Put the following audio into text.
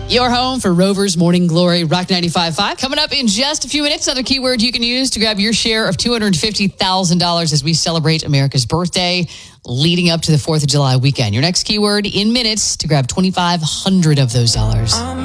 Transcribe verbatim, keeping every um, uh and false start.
Your home for Rover's Morning Glory, Rock ninety-five point five. Coming up in just a few minutes, another keyword you can use to grab your share of two hundred fifty thousand dollars as we celebrate America's birthday leading up to the fourth of July weekend. Your next keyword in minutes to grab twenty-five hundred of those dollars.